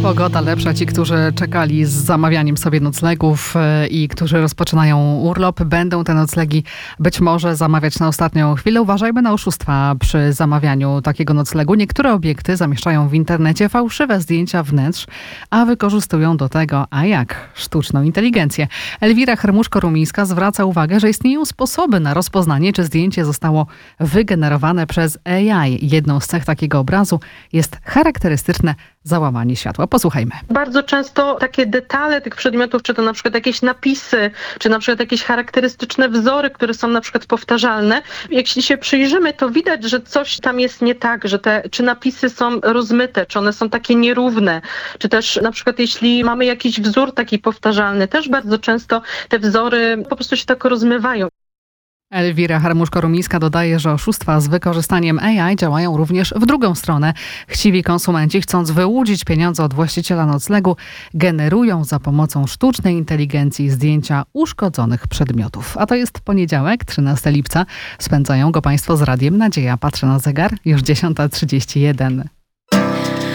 Pogoda lepsza. Ci, którzy czekali z zamawianiem sobie noclegów i którzy rozpoczynają urlop, będą te noclegi być może zamawiać na ostatnią chwilę. Uważajmy na oszustwa przy zamawianiu takiego noclegu. Niektóre obiekty zamieszczają w internecie fałszywe zdjęcia wnętrz, a wykorzystują do tego, sztuczną inteligencję. Elwira Hermuszko-Rumińska zwraca uwagę, że istnieją sposoby na rozpoznanie, czy zdjęcie zostało wygenerowane przez AI. Jedną z cech takiego obrazu jest charakterystyczne załamanie światła. Posłuchajmy. Bardzo często takie detale tych przedmiotów, czy to na przykład jakieś napisy, czy na przykład jakieś charakterystyczne wzory, które są na przykład powtarzalne. Jeśli się przyjrzymy, to widać, że coś tam jest nie tak, że czy napisy są rozmyte, czy one są takie nierówne, czy też na przykład jeśli mamy jakiś wzór taki powtarzalny, też bardzo często te wzory po prostu się tak rozmywają. Elwira Hermuszko-Rumińska dodaje, że oszustwa z wykorzystaniem AI działają również w drugą stronę. Chciwi konsumenci, chcąc wyłudzić pieniądze od właściciela noclegu, generują za pomocą sztucznej inteligencji zdjęcia uszkodzonych przedmiotów. A to jest poniedziałek, 13 lipca. Spędzają go Państwo z Radiem Nadzieja. Patrzę na zegar, już 10:31.